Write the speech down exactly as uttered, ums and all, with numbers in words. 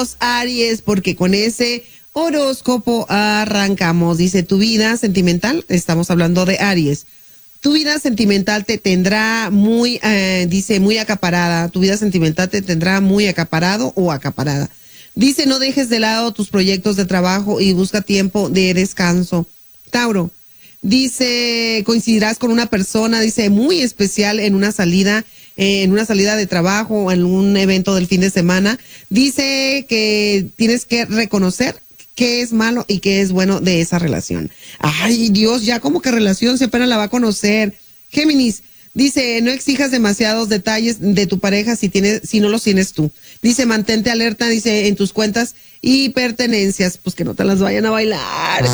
Aries, porque con ese horóscopo arrancamos. Dice, tu vida sentimental, estamos hablando de Aries. Tu vida sentimental te tendrá muy, eh, dice, muy acaparada. Tu vida sentimental te tendrá muy acaparado o acaparada. Dice, no dejes de lado tus proyectos de trabajo y busca tiempo de descanso. Tauro, dice, coincidirás con una persona, dice, muy especial en una salida, eh, en una salida de trabajo o en un evento del fin de semana. Dice que tienes que reconocer qué es malo y qué es bueno de esa relación. Ay, Dios, ya como que relación se apenas la va a conocer. Géminis, dice, no exijas demasiados detalles de tu pareja si tienes, si no los tienes tú. Dice, mantente alerta, dice, en tus cuentas y pertenencias, pues que no te las vayan a bailar.